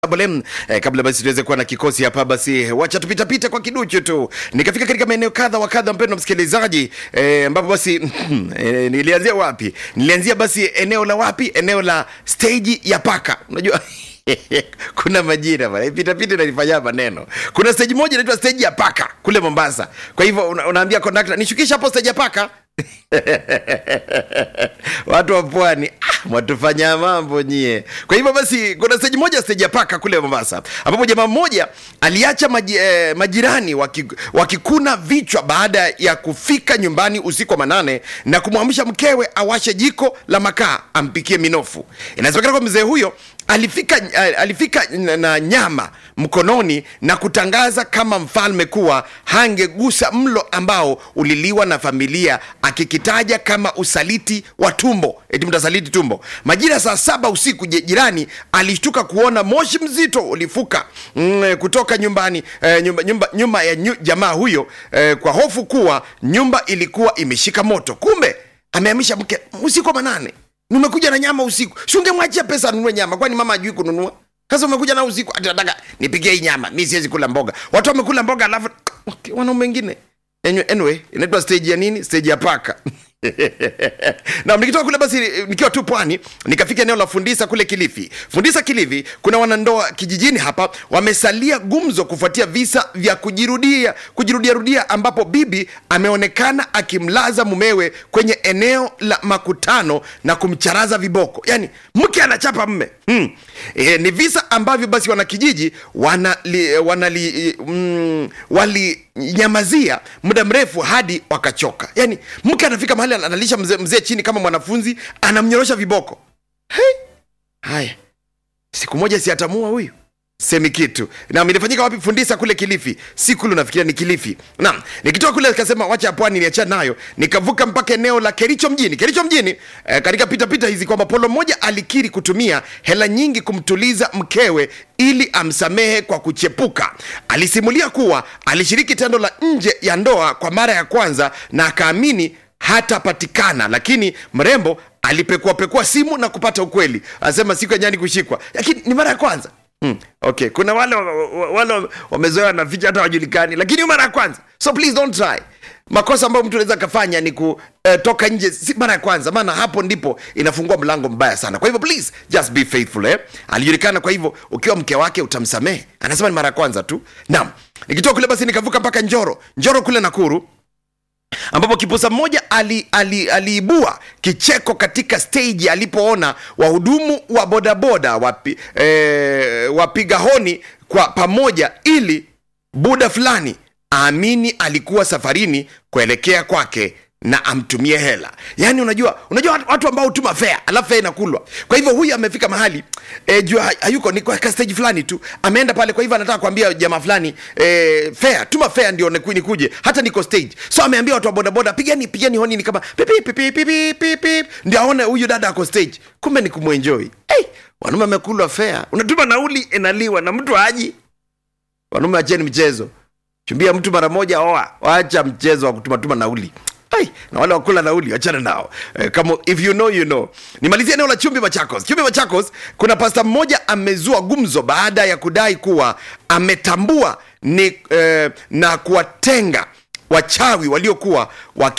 Kabla basi tuweze kuwa na kikosi hapa, basi wacha tupita kwa kiduchu tu nikafika katika maeneo kadha wa kadha, mpendwa msikilizaji, ambapo basi nilianzia wapi? Nilianzia basi eneo la wapi? Eneo la stage ya paka. Unajua kuna majina bwana, pita nalifanya maneno. Kuna stage moja inaitwa stage ya paka kule Mombasa. Kwa hivyo unaambia conductor nishukisha hapo stage ya paka. Watu wa pwani watufanya mambo nyie. Kwa hivyo basi kuna stage moja, stage ya paka kule Mombasa, ambapo jamaa mmoja aliacha majirani wakikuna vichwa baada ya kufika nyumbani usiku wa manane na kumwamsha mkewe awashe jiko la makaa ampikie minofu. Inasemekana kwa mzee huyo alifika na nyama mkononi na kutangaza kama mfalme kuwa hangegusa mlo ambao uliliwa na familia, akikitaja kama usaliti wa tumbo. Eti mtasaliti tumbo. Majira saa 7 usiku jirani alishtuka kuona moshi mzito ulifuka kutoka nyumbani, nyumba ya jamaa huyo, kwa hofu kuwa nyumba ilikuwa imeshika moto. Kumbe amehamisha mke usiku wa manane. Nimekuja na nyama usiku. Si ungemwachia pesa anunue nyama, kwani mama hajui kununua? Sasa umekuja na usiku ati nataka nipigie hii nyama. Mimi siwezi kula mboga. Watu wamekula mboga alafu wanaume wengine. Anyway, inaitwa stage ya nini? Stage ya paka. Na nikitoka kule basi nikiwa tu pwani, nikafika eneo la Fundisa kule Kilifi. Fundisa Kilifi, kuna wanandoa kijijini hapa wamesalia gumzo kufuatia visa vya kujirudia ambapo bibi ameonekana akimlaza mumewe kwenye eneo la makutano na kumcharaza viboko. Yaani mke anachapa mume. Ni visa ambavyo basi wanakijiji walinyamazia muda mrefu hadi wakachoka. Yaani mke anafika mahali analisha mzee chini kama mwanafunzi, anamnyorosha viboko. Haya, siku moja si atamua huyu? Semi kitu. Na nilifanyika wapi? Fundisa kule Kilifi. Siku ile nafikiria ni Kilifi. Naam, nikitoka kule nikasema wacha pwani niacha nayo. Nikavuka mpaka eneo la Kericho mjini. Kericho mjini, katika pita hizi kwamba polo mmoja alikiri kutumia hela nyingi kumtuliza mkewe ili amsamehe kwa kuchepuka. Alisimulia kuwa alishiriki tendo la nje ya ndoa kwa mara ya kwanza na akaamini hatapatikana, lakini mrembo alipekua simu na kupata ukweli. Anasema siku ya nyani kushikwa, lakini ni mara ya kwanza. Okay, kuna wale wamezoea na ficha hata wajulikani, lakini mara ya kwanza. So please don't try. Makosa ambayo mtu anaweza kufanya ni kutoka nje si mara ya kwanza, maana hapo ndipo inafungua mlango mbaya sana. Kwa hivyo please just be faithful. Alijulikana, kwa hivyo ukiwa mke wake utamsamehe. Anasema ni mara ya kwanza tu. Naam, nikitoka kule basi nikavuka mpaka Njoro kule Nakuru, ambapo kipusa mmoja aliibua kicheko katika stage alipoona wahudumu wa bodaboda wapiga honi kwa pamoja ili buda fulani aamini alikuwa safarini kuelekea kwake na amtumie hela. Yaani unajua watu ambao hutuma fare alafu fare inakulwa. Kwa hivyo huyu amefika mahali hayuko, ni kwa stage fulani tu ameenda pale. Kwa hivyo anataka kuambia jamaa fulani fare, tuma fare ndio nikuje, hata niko stage. So ameambia watu wa bodaboda pigeni honi, ni kama pipi ndio aone huyu dada ako stage. Kumbe ni kumuenjoy. Wanaume amekulwa fare, unatuma nauli inaliwa na mtu haji. Wanaume acheni mchezo. Chumbia mtu mara moja, waacha mchezo wa kutuma nauli. Na wale wakula nauli achana nao. Kama if you know you know. Nimalizia eneo la Chumbi Machakos. Kuna pasta mmoja amezua gumzo baada ya kudai kuwa ametambua na kuwatenga wachawi waliokuwa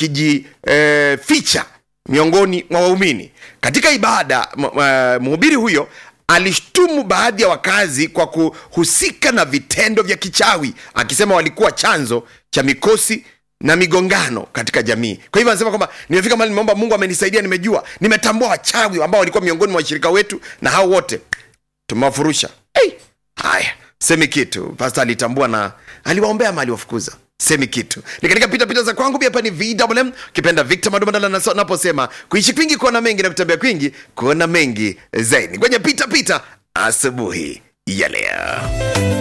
wakijificha miongoni mwa waumini. Katika ibada, mhubiri huyo alishtumu baadhi ya wakazi kwa kuhusika na vitendo vya kichawi, akisema walikuwa chanzo cha mikosi na migongano katika jamii. Kwa hivyo anasema kwamba nimefika mahali nimeomba Mungu amenisaidia, nimetambua wachawi ambao walikuwa miongoni mwa washirika wetu na hao wote tumewafurusha. Haya, semi kitu. Pastor alitambua na aliwaombea ama aliwafukuza. Semi kitu. Ni katika pita za kwangu, hapa ni VMM, kipenda Victor Mandala naposema kuishi kwingi kuona mengi na kutembea kwingi kuona mengi zaidi. Kwenye pita asubuhi ya leo.